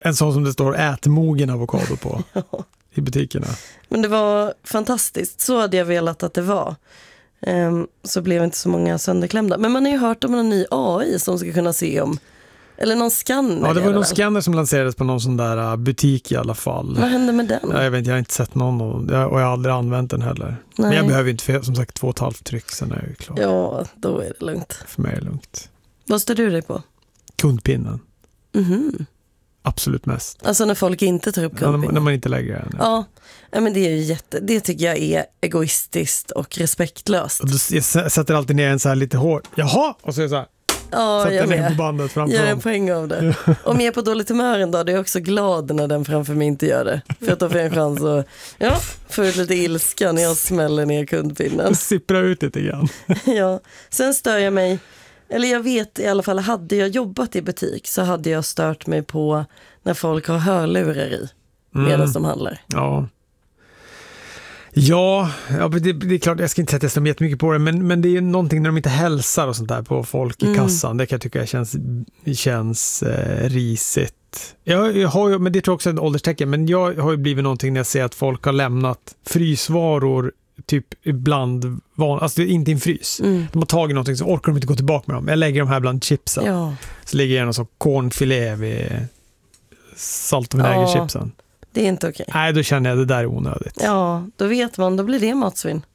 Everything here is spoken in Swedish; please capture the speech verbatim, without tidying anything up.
En sån som det står ätmogen avokado på Ja. i butikerna. Men det var fantastiskt. Så hade jag velat att det var. Um, så blev inte så många sönderklämda. Men man har ju hört om en ny A I som ska kunna se om... Eller någon scanner. Ja, det var någon väl? scanner som lanserades på någon sån där butik i alla fall. Vad hände med den? Ja, jag vet inte, jag har inte sett någon av dem. Och jag har aldrig använt den heller. Nej. Men jag behöver inte, för, som sagt, två och ett halvt tryck, sen är jag ju klar. Ja, då är det lugnt. För mig är det lugnt. Vad står du dig på? Kundpinnen. Mhm. Absolut mest. Alltså när folk inte tar upp Ja, när, kundpinnen. när man inte lägger den. Ja. Ja, men det är ju jätte... Det tycker jag är egoistiskt och respektlöst. Och då, jag sätter alltid ner en så här lite hård. Jaha! Och så är det så här. Ja, Sätter jag ner på med. bandet framför Gör en dem. poäng av det. Om jag är på dåligt humör en dag, då är jag också glad när den framför mig inte gör det. För att då får jag en chans att ja, få ut lite ilska när jag smäller ner kundpinnen. Sippra ut lite grann. Ja. Sen stör jag mig, eller jag vet i alla fall, hade jag jobbat i butik så hade jag stört mig på när folk har hörlurar i medan Mm. de handlar. Ja. Ja, ja det, det är klart, jag ska inte säga att jag stämmer jättemycket på det, men, men det är någonting när de inte hälsar och sånt där på folk i Mm. kassan. Det kan jag tycka känns, känns eh, risigt. Jag, jag har ju, men det tror jag också är ett ålderstecken, men jag har ju blivit någonting när jag ser att folk har lämnat frysvaror typ ibland, van, alltså inte i en frys. Mm. De har tagit någonting så orkar de inte gå tillbaka med dem. Jag lägger de här bland chipsen. Ja, Så ligger jag en sån cornfilé vid salt och vinägerchipsen. det är inte okej. Nej, då känner jag att det där är onödigt. Ja, då vet man, då blir det matsvinn.